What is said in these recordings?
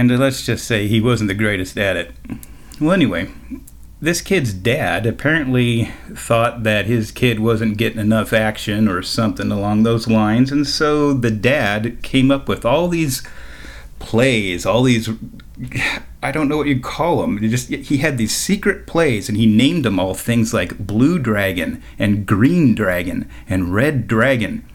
And let's just say he wasn't the greatest at it. Well, anyway, this kid's dad apparently thought that his kid wasn't getting enough action or something along those lines, and so the dad came up with all these plays, all these, I don't know what you'd call them. He had these secret plays, and he named them all things like Blue Dragon and Green Dragon and Red Dragon.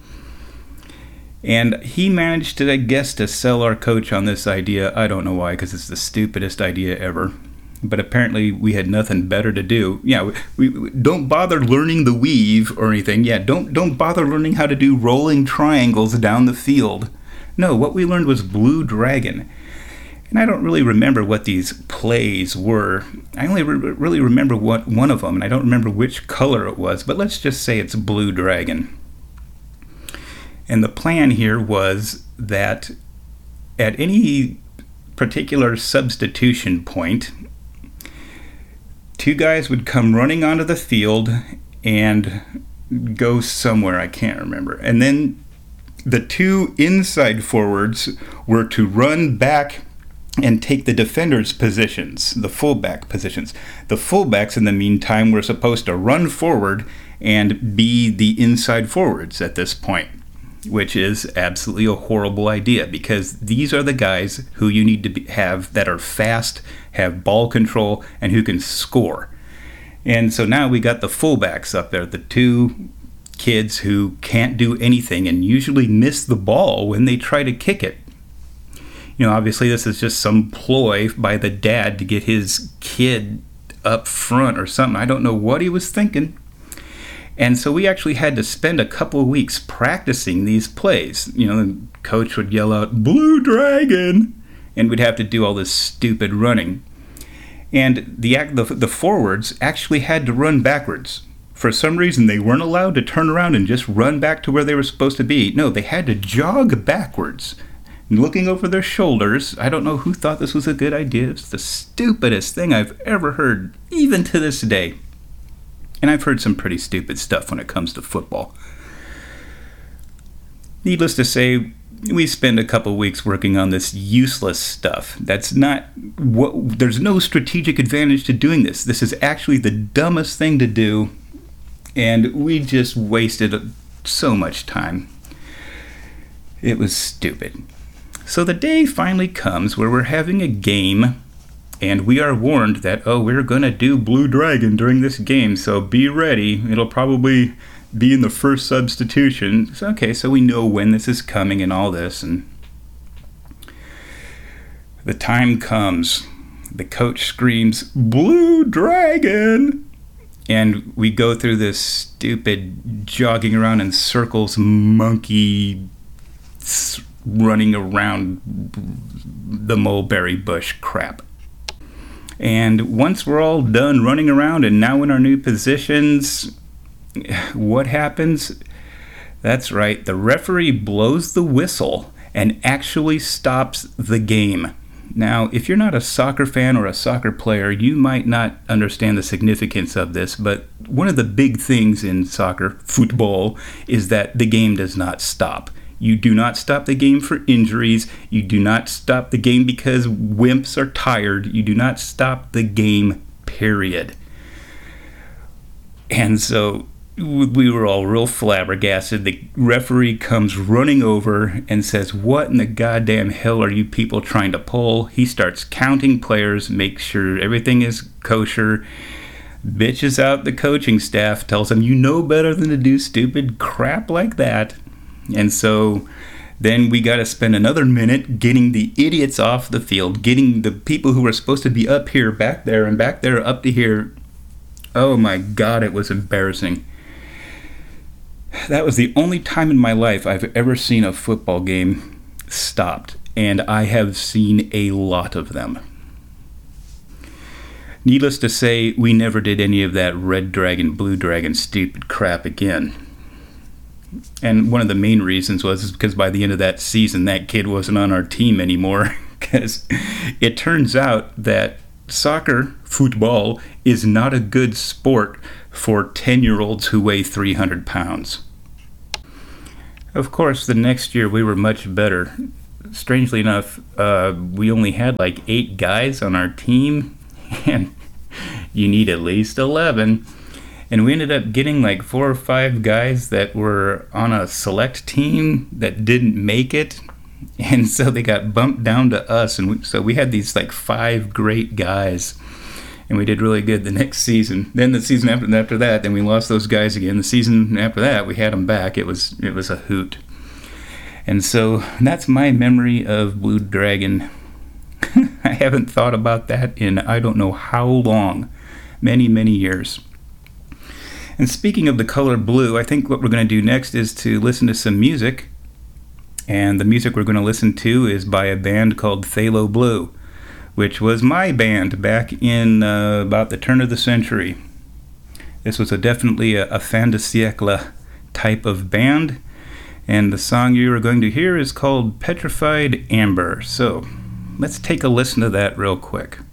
And he managed to, I guess, to sell our coach on this idea. I don't know why, because it's the stupidest idea ever. But apparently we had nothing better to do. Yeah, we don't bother learning the weave or anything. Yeah, don't bother learning how to do rolling triangles down the field. No, what we learned was Blue Dragon. And I don't really remember what these plays were. I only really remember one of them, and I don't remember which color it was, but let's just say it's Blue Dragon. And the plan here was that at any particular substitution point, two guys would come running onto the field and go somewhere, I can't remember. And then the two inside forwards were to run back and take the defenders' positions, the fullback positions. The fullbacks, in the meantime, were supposed to run forward and be the inside forwards at this point, which is absolutely a horrible idea, because these are the guys who you need to have that are fast, have ball control, and who can score. And so now we got the fullbacks up there, the two kids who can't do anything and usually miss the ball when they try to kick it. You know, obviously this is just some ploy by the dad to get his kid up front or something. I don't know what he was thinking. And so we actually had to spend a couple of weeks practicing these plays. You know, the coach would yell out, "Blue Dragon!" and we'd have to do all this stupid running. And the forwards actually had to run backwards. For some reason, they weren't allowed to turn around and just run back to where they were supposed to be. No, they had to jog backwards, looking over their shoulders. I don't know who thought this was a good idea. It's the stupidest thing I've ever heard, even to this day. And I've heard some pretty stupid stuff when it comes to football. Needless to say, we spend a couple weeks working on this useless stuff. There's no strategic advantage to doing this. This is actually the dumbest thing to do, and we just wasted so much time. It was stupid. So the day finally comes where we're having a game, and we are warned that, we're going to do Blue Dragon during this game, so be ready. It'll probably be in the first substitution. So, okay, so we know when this is coming and all this, and the time comes. The coach screams, "Blue Dragon!" And we go through this stupid jogging around in circles, monkey running around the mulberry bush crap. And once we're all done running around and now in our new positions, what happens? That's right, the referee blows the whistle and actually stops the game. Now, if you're not a soccer fan or a soccer player, you might not understand the significance of this, but one of the big things in soccer, football, is that the game does not stop. You do not stop the game for injuries. You do not stop the game because wimps are tired. You do not stop the game, period. And so we were all real flabbergasted. The referee comes running over and says, "What in the goddamn hell are you people trying to pull?" He starts counting players, makes sure everything is kosher, bitches out the coaching staff, tells them, "You know better than to do stupid crap like that." And so then we got to spend another minute getting the idiots off the field, getting the people who were supposed to be up here, back there, and back there up to here. Oh my God, it was embarrassing. That was the only time in my life I've ever seen a football game stopped, and I have seen a lot of them. Needless to say, we never did any of that Red Dragon, Blue Dragon stupid crap again. And one of the main reasons was because by the end of that season, that kid wasn't on our team anymore. Because it turns out that soccer, football, is not a good sport for 10-year-olds who weigh 300 pounds. Of course, the next year we were much better. strangely enough, we only had like 8 guys on our team, and you need at least 11. And we ended up getting like 4 or 5 guys that were on a select team that didn't make it. And so they got bumped down to us. And so we had these like 5 great guys. And we did really good the next season. Then the season after that, then we lost those guys again. The season after that, we had them back. It was a hoot. And so that's my memory of Blue Dragon. I haven't thought about that in I don't know how long. Many, many years. And speaking of the color blue, I think what we're going to do next is to listen to some music. And the music we're going to listen to is by a band called Phthalo Blue, which was my band back in about the turn of the century. This was definitely a fin de siècle type of band. And the song you are going to hear is called Petrified Amber. So let's take a listen to that real quick.